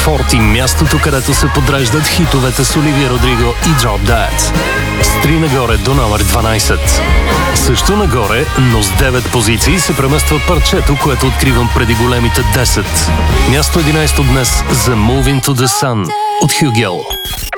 40, мястото, където се подреждат хитовете с Оливия Родриго и Drop That. С 3 нагоре до номер 12. Също нагоре, но с 9 позиции се премества парчето, което откривам преди големите 10. Място 11 днес за Moving to the Sun от Hugel.